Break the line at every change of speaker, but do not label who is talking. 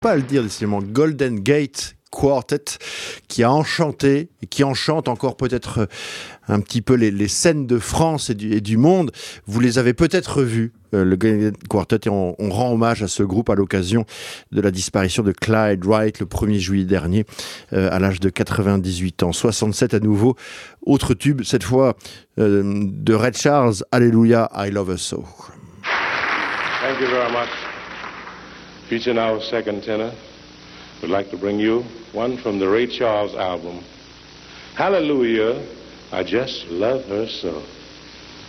Pas à le dire décidément, Golden Gate Quartet, qui a enchanté et qui enchante encore peut-être un petit peu les scènes de France et du monde. Vous les avez peut-être vus, le Golden Gate Quartet, et on rend hommage à ce groupe à l'occasion de la disparition de Clyde Wright le 1er juillet dernier, à l'âge de 98 ans. 67 à nouveau, autre tube, cette fois de Ray Charles, Alléluia, I Love Her So.
Thank you very much. Featuring our second tenor, we'd like to bring you one from the Ray Charles album, Hallelujah, I Just Love Her So.